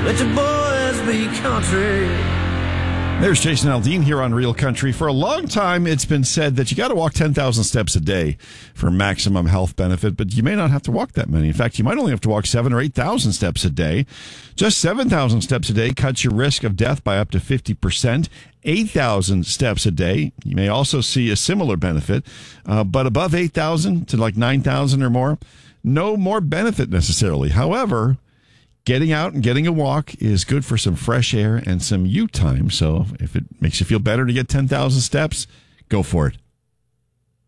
let your boys be country. There's Jason Aldean here on Real Country. For a long time, it's been said that you got to walk 10,000 steps a day for maximum health benefit, but you may not have to walk that many. In fact, you might only have to walk 7,000 or 8,000 steps a day. Just 7,000 steps a day cuts your risk of death by up to 50%. 8,000 steps a day, you may also see a similar benefit, but above 8,000 to like 9,000 or more, no more benefit necessarily. However, getting out and getting a walk is good for some fresh air and some you time. So if it makes you feel better to get 10,000 steps, go for it.